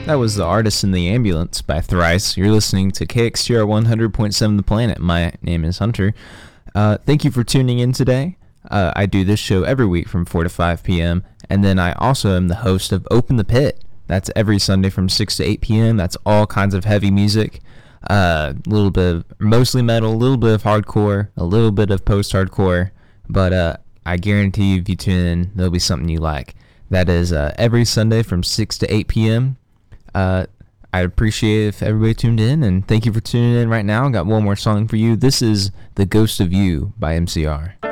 That was The Artist in the Ambulance by Thrice. You're listening to KXTR 100.7 The Planet. My name is Hunter. Thank you for tuning in today. I do this show every week from 4 to 5 p.m. And then I also am the host of Open the Pit. That's every Sunday from 6 to 8 p.m. That's all kinds of heavy music. A little bit of mostly metal, a little bit of hardcore, a little bit of post-hardcore. But I guarantee you if you tune in, there'll be something you like. That is every Sunday from 6 to 8 p.m. I'd appreciate if everybody tuned in, and thank you for tuning in right now. I got one more song for you. This is The Ghost of You by MCR.